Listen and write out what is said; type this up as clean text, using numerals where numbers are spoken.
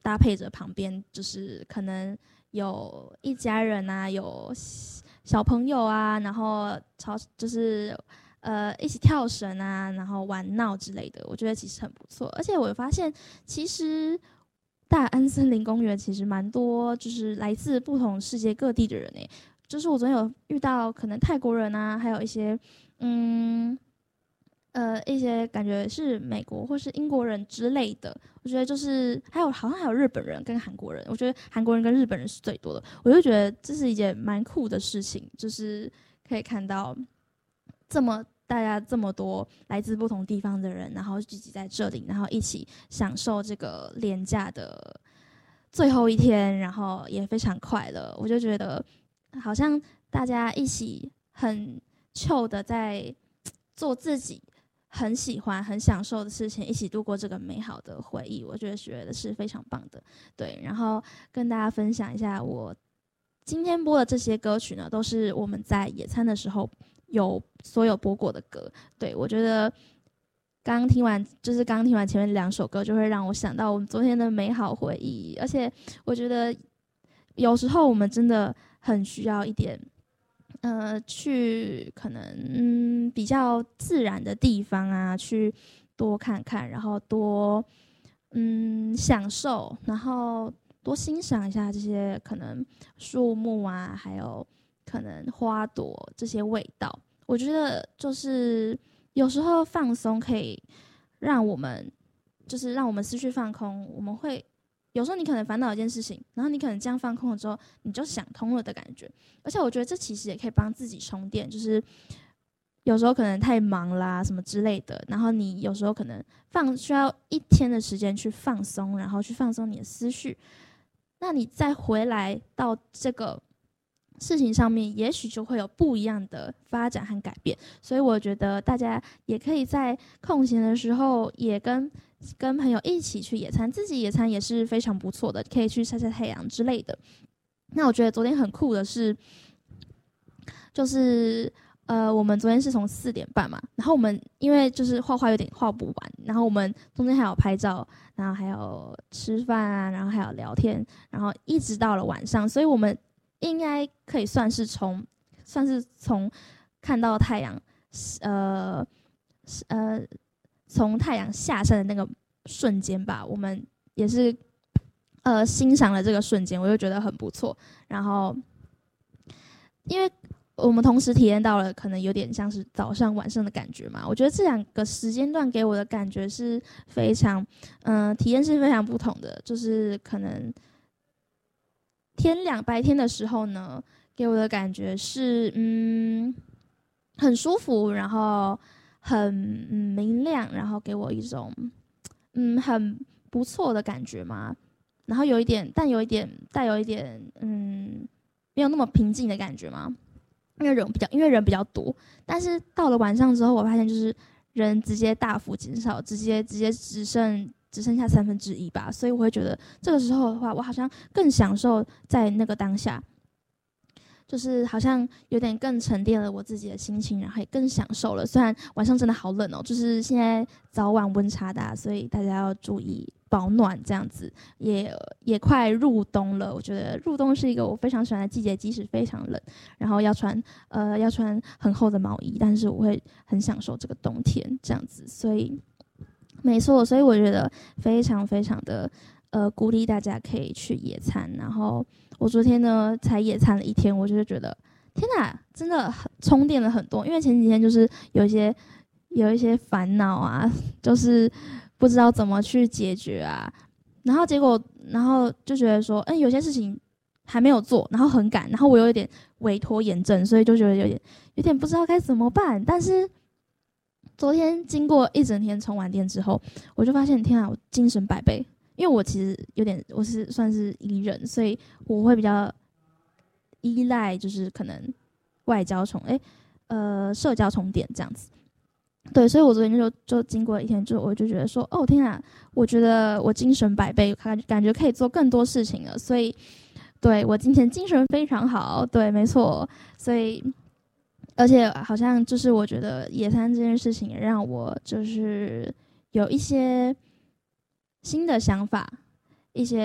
搭配着旁边就是可能有一家人啊，有小朋友啊，然后就是一起跳绳啊，然后玩闹之类的，我觉得其实很不错。而且我发现，其实大安森林公园其实蛮多，就是来自不同世界各地的人诶。就是我昨天有遇到可能泰国人啊，还有一些嗯一些感觉是美国或是英国人之类的。我觉得就是好像还有日本人跟韩国人，我觉得韩国人跟日本人是最多的。我就觉得这是一件蛮酷的事情，就是可以看到大家这么多来自不同地方的人，然后聚集在这里，然后一起享受这个连假的最后一天，然后也非常快乐。我就觉得好像大家一起很 chill 的在做自己很喜欢、很享受的事情，一起度过这个美好的回忆，我觉得是非常棒的。对，然后跟大家分享一下，我今天播的这些歌曲呢，都是我们在野餐的时候所有播过的歌。对，我觉得刚听完前面2首歌，就会让我想到我们昨天的美好回忆。而且我觉得有时候我们真的很需要一点去可能比较自然的地方啊，去多看看，然后多享受，然后多欣赏一下这些可能树木啊，还有可能花朵这些味道。我觉得就是有时候放松可以让我们思绪放空，我们会有时候你可能烦恼一件事情，然后你可能这样放空了之后，你就想通了的感觉。而且我觉得这其实也可以帮自己充电，就是有时候可能太忙啦什么之类的，然后你有时候可能需要一天的时间去放松，然后去放松你的思绪，那你再回来到这个事情上面，也许就会有不一样的发展和改变。所以我觉得大家也可以在空闲的时候，也跟朋友一起去野餐，自己野餐也是非常不错的，可以去晒晒太阳之类的。那我觉得昨天很酷的是，就是我们昨天是从4点半嘛，然后我们因为就是画有点画不完，然后我们中间还有拍照，然后还有吃饭啊，然后还有聊天，然后一直到了晚上，所以我们应该可以算是从看到太阳，呃从太阳下山的那个瞬间吧，我们也是欣赏了这个瞬间，我就觉得很不错。然后因为我们同时体验到了可能有点像是早上晚上的感觉嘛，我觉得这2个时间段给我的感觉是非常体验是非常不同的。就是可能天亮白天的时候呢，给我的感觉是很舒服，然后很明亮，然后给我一种很不错的感觉嘛。然后带有一点没有那么平静的感觉嘛，因为人比较多。但是到了晚上之后，我发现就是人直接大幅减少，直接只剩下1/3吧。所以我会觉得这个时候的话，我好像更享受在那个当下，就是好像有点更沉淀了我自己的心情，然后也更享受了。虽然晚上真的好冷哦，就是现在早晚温差大，所以大家要注意保暖。这样子也快入冬了，我觉得入冬是一个我非常喜欢的季节，即使非常冷，然后要穿很厚的毛衣，但是我会很享受这个冬天这样子。所以没错，所以我觉得非常非常的鼓励大家可以去野餐。然后我昨天呢才野餐了1天，我就觉得天哪，真的充电了很多。因为前几天就是有一些烦恼啊，就是不知道怎么去解决啊，然后就觉得说，有些事情还没有做，然后很赶，然后我有一点微拖延症，所以就觉得有点不知道该怎么办。但是昨天经过一整天充完电之后，我就发现天啊，我精神百倍。因为我其实我是算是 E 人，所以我会比较依赖就是可能社交充电这样子。对，所以我昨天就经过1天之后，我就觉得说，哦天啊，我觉得我精神百倍，感觉可以做更多事情了。所以对我今天精神非常好，对，没错。所以而且好像就是我觉得野餐这件事情也让我就是有一些新的想法，一些